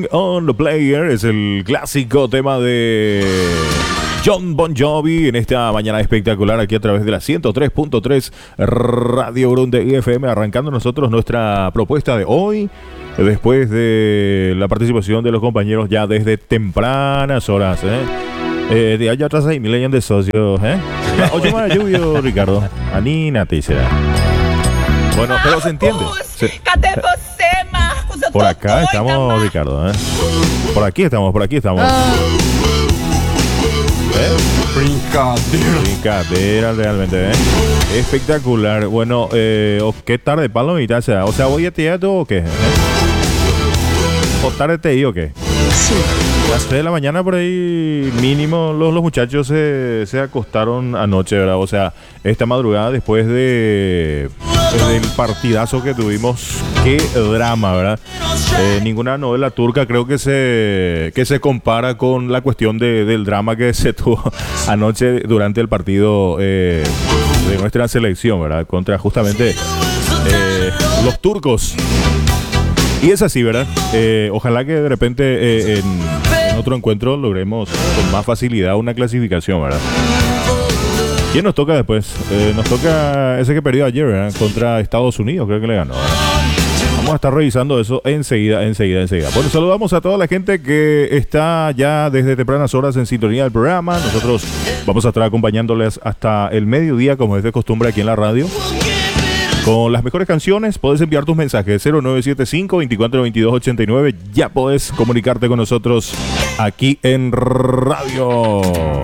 Putting on the Player es el clásico tema de John Bon Jovi en esta mañana espectacular aquí a través de la 103.3 Radio Grunte FM, arrancando nosotros nuestra propuesta de hoy después de la participación de los compañeros ya desde tempranas horas, de allá atrás hay milenios de socios, Oye, más lluvia, Ricardo. Anínate, será. Bueno, pero se entiende. Por acá estamos, Ricardo, Por aquí estamos. Brincadera realmente, espectacular. Bueno, ¿qué tarde, palomita? O sea, ¿voy a teatro o qué? ¿O tarde te digo o qué? Sí. A las 3 de la mañana por ahí mínimo los muchachos se acostaron anoche, ¿verdad? O sea, esta madrugada después del partidazo que tuvimos. Qué drama, ¿verdad? Ninguna novela turca creo que se compara con la cuestión del drama que se tuvo anoche durante el partido de nuestra selección, ¿verdad? Contra justamente los turcos. Y es así, ¿verdad? Ojalá que de repente en otro encuentro logremos con más facilidad una clasificación, ¿verdad? ¿Quién nos toca después? Nos toca ese que perdió ayer, ¿verdad? Contra Estados Unidos, creo que le ganó, ¿verdad? Vamos a estar revisando eso enseguida. Bueno, saludamos a toda la gente que está ya desde tempranas horas en sintonía del programa. Nosotros vamos a estar acompañándoles hasta el mediodía, como es de costumbre aquí en la radio. Con las mejores canciones, puedes enviar tus mensajes 0975-2422-89. Ya puedes comunicarte con nosotros aquí en radio.